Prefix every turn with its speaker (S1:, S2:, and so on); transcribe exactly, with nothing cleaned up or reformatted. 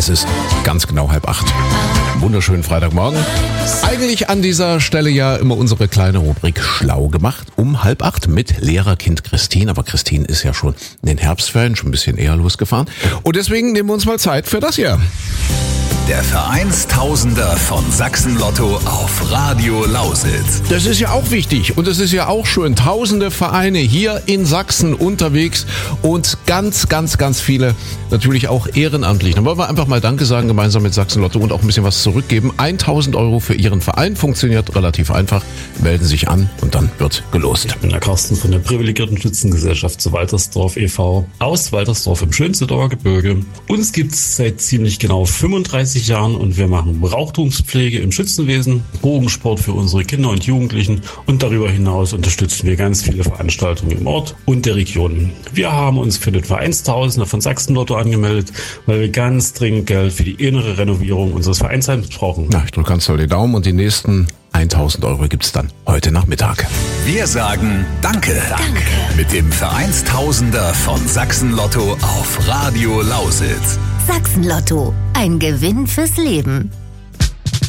S1: Es ist ganz genau halb acht. Wunderschönen Freitagmorgen. Eigentlich an dieser Stelle ja immer unsere kleine Rubrik Schlau gemacht um halb acht mit Lehrerkind Christine. Aber Christine ist ja schon in den Herbstferien schon ein bisschen eher losgefahren. Und deswegen nehmen wir uns mal Zeit für das hier.
S2: Der Vereinstausender von Sachsen-Lotto auf Radio Lausitz.
S1: Das ist ja auch wichtig und es ist ja auch schön. Tausende Vereine hier in Sachsen unterwegs und ganz, ganz, ganz viele natürlich auch ehrenamtlich. Dann wollen wir einfach mal Danke sagen gemeinsam mit Sachsen-Lotto und auch ein bisschen was zurückgeben. tausend Euro für Ihren Verein funktioniert relativ einfach. Melden Sie sich an und dann wird gelost.
S3: Ich bin der Carsten von der privilegierten Schützengesellschaft zu Waltersdorf e V aus Waltersdorf im Schönsedauer Gebirge. Uns gibt es seit ziemlich genau fünfunddreißig Jahren und wir machen Brauchtumspflege im Schützenwesen, Bogensport für unsere Kinder und Jugendlichen und darüber hinaus unterstützen wir ganz viele Veranstaltungen im Ort und der Region. Wir haben uns für den Vereinstausender von Sachsen-Lotto angemeldet, weil wir ganz dringend Geld für die innere Renovierung unseres Vereinsheims brauchen.
S1: Na, ich drücke ganz doll die Daumen und die nächsten tausend Euro gibt's dann heute Nachmittag.
S2: Wir sagen Danke. Danke. Mit dem Vereinstausender von Sachsen-Lotto auf Radio Lausitz.
S4: Sachsen-Lotto. Ein Gewinn fürs Leben.